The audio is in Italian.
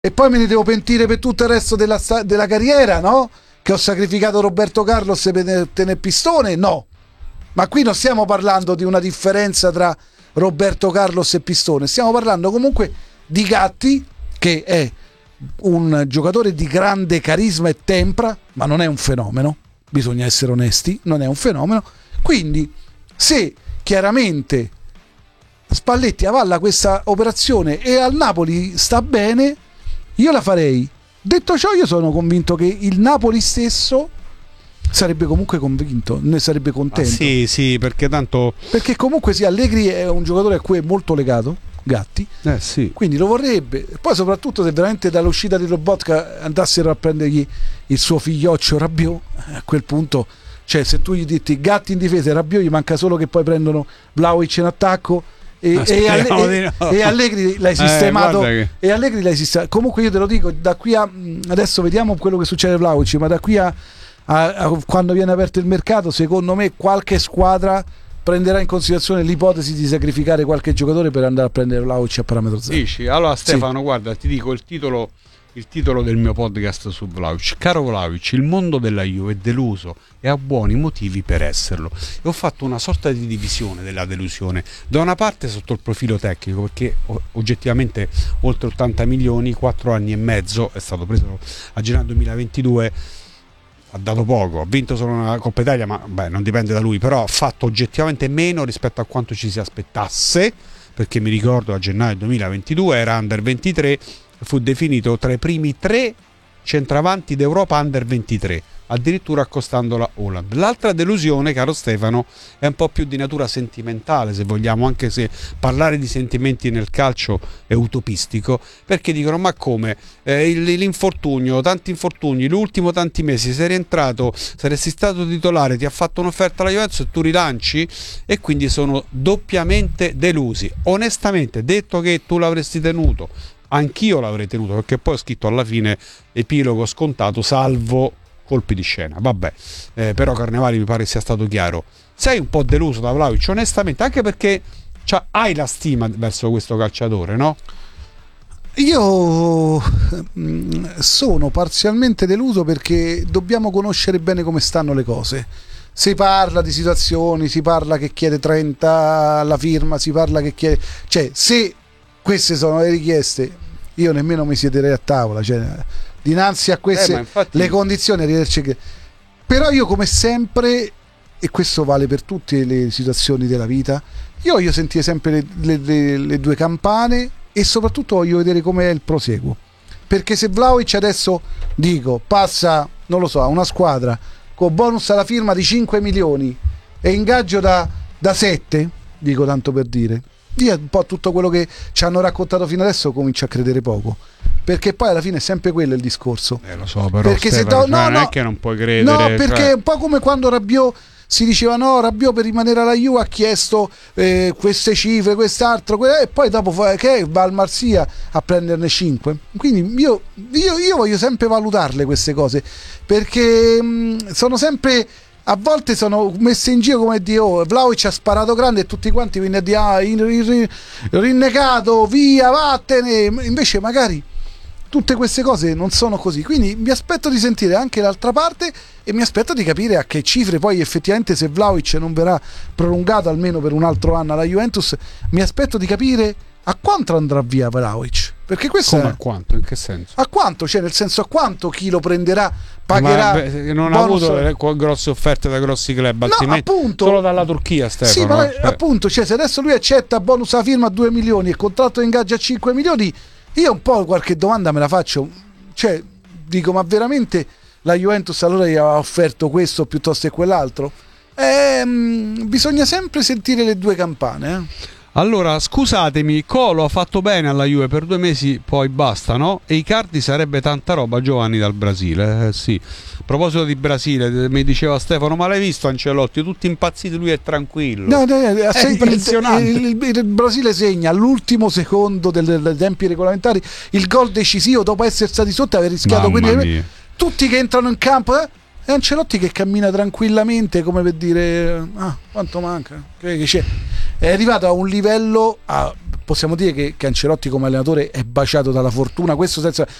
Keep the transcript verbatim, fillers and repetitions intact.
e poi me ne devo pentire per tutto il resto della, della carriera, no? Che ho sacrificato Roberto Carlos per tenere Pistone? No, ma qui non stiamo parlando di una differenza tra Roberto Carlos e Pistone, stiamo parlando comunque di Gatti, che è un giocatore di grande carisma e tempra, ma non è un fenomeno, bisogna essere onesti, non è un fenomeno. Quindi se chiaramente Spalletti avalla questa operazione e al Napoli sta bene, io la farei. Detto ciò, io sono convinto che il Napoli stesso sarebbe comunque convinto, ne sarebbe contento. Ah, sì, sì, perché tanto perché comunque sì, Allegri è un giocatore a cui è molto legato, Gatti, eh, sì. quindi lo vorrebbe. Poi soprattutto se veramente dall'uscita di Lobotka andassero a prendergli il suo figlioccio Rabiot, a quel punto, cioè se tu gli dici Gatti in difesa e Rabiot, gli manca solo che poi prendono Vlahovic in attacco e, ah, e, Alle- e, no. e Allegri l'hai sistemato, eh, che... e Allegri l'hai sistemato. Comunque io te lo dico, da qui a adesso vediamo quello che succede a Vlahovic, ma da qui a, a, a quando viene aperto il mercato, secondo me qualche squadra prenderà in considerazione l'ipotesi di sacrificare qualche giocatore per andare a prendere Vlahovic a parametro zero. Dici? Allora Stefano, sì. Guarda, ti dico il titolo il titolo del mio podcast su Vlahovic. Caro Vlahovic, il mondo della Juve è deluso e ha buoni motivi per esserlo. E ho fatto una sorta di divisione della delusione, da una parte sotto il profilo tecnico, perché oggettivamente oltre ottanta milioni, quattro anni e mezzo, è stato preso a gennaio duemilaventidue, ha dato poco, ha vinto solo una Coppa Italia, ma beh, non dipende da lui, però ha fatto oggettivamente meno rispetto a quanto ci si aspettasse, perché mi ricordo a gennaio duemilaventidue era under ventitré, fu definito tra i primi tre centravanti d'Europa under ventitré, addirittura accostandola Haaland. L'altra delusione, caro Stefano, è un po' più di natura sentimentale, se vogliamo, anche se parlare di sentimenti nel calcio è utopistico, perché dicono ma come eh, l'infortunio, tanti infortuni, l'ultimo tanti mesi, sei rientrato, saresti stato titolare, ti ha fatto un'offerta alla Juventus e tu rilanci, e quindi sono doppiamente delusi. Onestamente, detto che tu l'avresti tenuto, anch'io l'avrei tenuto, perché poi ho scritto alla fine epilogo scontato salvo colpi di scena, vabbè, eh, però Carnevali mi pare sia stato chiaro. Sei un po' deluso da Vlahovic, onestamente, anche perché cioè, hai la stima verso questo calciatore, no? Io sono parzialmente deluso perché dobbiamo conoscere bene come stanno le cose. Si parla di situazioni, si parla che chiede trenta alla firma, si parla che chiede, cioè se queste sono le richieste io nemmeno mi siederei a tavola, cioè dinanzi a queste eh, infatti... le condizioni arrivederci che... Però io come sempre, e questo vale per tutte le situazioni della vita, io voglio sentire sempre le, le, le, le due campane e soprattutto voglio vedere com'è il proseguo, perché se Vlahovic adesso dico passa, non lo so, a una squadra con bonus alla firma di cinque milioni e ingaggio da, da sette, dico tanto per dire, via un po' tutto quello che ci hanno raccontato fino adesso, comincio a credere poco, perché poi alla fine è sempre quello il discorso. Eh lo so, però perché Stefano, se do, no, non no, è che non puoi credere, no, perché cioè... è un po' come quando Rabiot si diceva no, Rabiot per rimanere alla Juve ha chiesto eh, queste cifre, quest'altro, que- e poi dopo fa- che va al Marsiglia a prenderne cinque. Quindi io, io, io voglio sempre valutarle queste cose, perché mh, sono sempre, a volte sono messe in giro come di oh, Vlahovic ha sparato grande e tutti quanti quindi a dire ah, in, in, in, rinnegato, via, vattene. Invece magari tutte queste cose non sono così, quindi mi aspetto di sentire anche l'altra parte e mi aspetto di capire a che cifre poi effettivamente, se Vlahovic non verrà prolungato almeno per un altro anno alla Juventus, mi aspetto di capire a quanto andrà via Vlahovic, perché questo come è... a quanto? In che senso? A quanto? Cioè nel senso, a quanto chi lo prenderà pagherà. Ma, beh, non bonus... ha avuto grosse offerte da grossi club, no, altrimenti appunto, solo dalla Turchia, Stefano. sì, ma cioè... appunto, cioè se adesso lui accetta bonus alla firma a due milioni e contratto di ingaggio a cinque milioni, io un po' qualche domanda me la faccio, cioè dico, ma veramente la Juventus allora gli aveva offerto questo piuttosto che quell'altro? Ehm, bisogna sempre sentire le due campane, eh? Allora, scusatemi, Colo ha fatto bene alla Juve per due mesi, poi basta, no? E Icardi sarebbe tanta roba, Giovanni dal Brasile, eh, sì. A proposito di Brasile, mi diceva Stefano, ma l'hai visto Ancelotti? Tutti impazziti, lui è tranquillo. No, no, no, è impressionante. Il, il, il, il Brasile segna all'ultimo secondo dei tempi regolamentari il gol decisivo dopo essere stati sotto e aver rischiato. Mamma quindi mia. Tutti che entrano in campo, eh? E Ancelotti che cammina tranquillamente come per dire ah, quanto manca, che c'è. È arrivato a un livello, a, possiamo dire che, che Ancelotti come allenatore è baciato dalla fortuna, questo senza,